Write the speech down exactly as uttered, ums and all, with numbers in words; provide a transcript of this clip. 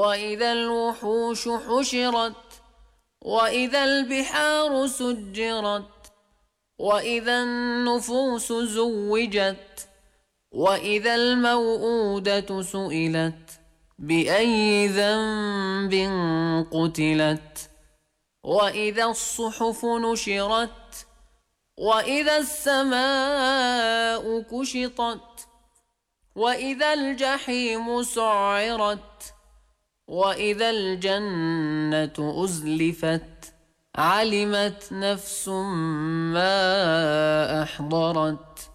وإذا الوحوش حشرت وإذا البحار سجرت وإذا النفوس زوجت وإذا الموءودة سئلت بأي ذنب قتلت وإذا الصحف نشرت وإذا السماء كشطت وإذا الجحيم سعرت وإذا الجنة أزلفت علمت نفس ما أحضرت.